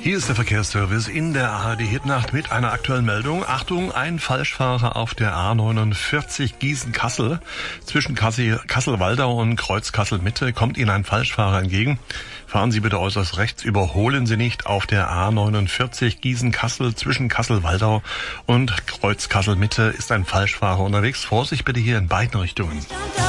Hier ist der Verkehrsservice in der ARD-Hitnacht mit einer aktuellen Meldung. Achtung, ein Falschfahrer auf der A49 Gießen-Kassel. Zwischen Kassel-Waldau und Kreuz Kassel-Mitte kommt Ihnen ein Falschfahrer entgegen. Fahren Sie bitte äußerst rechts, überholen Sie nicht auf der A49 Gießen-Kassel. Zwischen Kassel-Waldau und Kreuz Kassel-Mitte ist ein Falschfahrer unterwegs. Vorsicht bitte hier in beiden Richtungen.